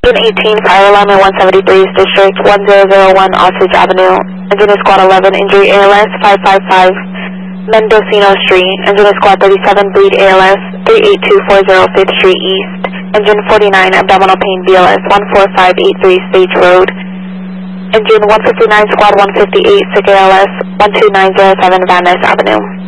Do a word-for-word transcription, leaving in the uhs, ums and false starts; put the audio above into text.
Engine eighteen, fire alarm at one seventy-three, District one zero zero one, Osage Avenue. Engine is Squad eleven, injury A L S five five five, Mendocino Street. Engine is Squad thirty-seven, bleed A L S three eight two four zero, fifth Street East. Engine forty-nine, abdominal pain B L S one four five eight three, Stage Road. Engine one fifty-nine, Squad one fifty-eight, sick A L S one two nine zero seven, Van Ness Avenue.